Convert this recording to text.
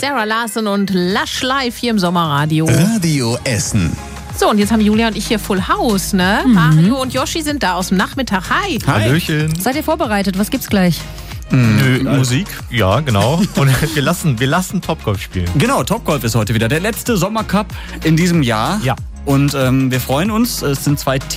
Sarah Larson und Lush Live hier im Sommerradio. Radio Essen. So, und jetzt haben Julia und ich hier Full House, ne? Mario und Yoshi sind da aus dem Nachmittag. Hi. Hallöchen. Seid ihr vorbereitet? Was gibt's gleich? Musik? Ja, genau. Und wir lassen Topgolf spielen. Genau, Topgolf ist heute wieder der letzte Sommercup in diesem Jahr. Ja. Und wir freuen uns. Es sind 2